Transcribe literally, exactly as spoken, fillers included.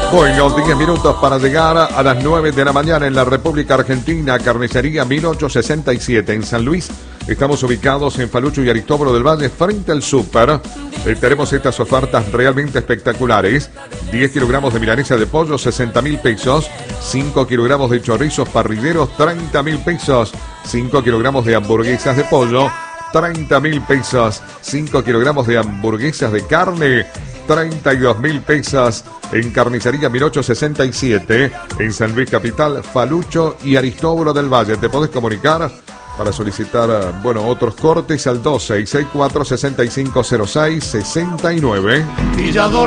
Bueno, diez minutos para llegar a las nueve de la mañana en la República Argentina. Carnicería mil ochocientos sesenta y siete en San Luis. Estamos ubicados en Falucho y Aristóbulo del Valle, frente al súper. Eh, tenemos estas ofertas realmente espectaculares. diez kilogramos de milanesa de pollo, sesenta mil pesos. cinco kilogramos de chorizos parrilleros, treinta mil pesos. cinco kilogramos de hamburguesas de pollo, treinta mil pesos. cinco kilogramos de hamburguesas de carne, treinta y dos mil pesos. En Carnicería mil ochocientos sesenta y siete, en San Luis Capital, Falucho y Aristóbulo del Valle. Te podés comunicar para solicitar, bueno, otros cortes al dos seis seis cuatro, seis cinco cero seis, seis nueve.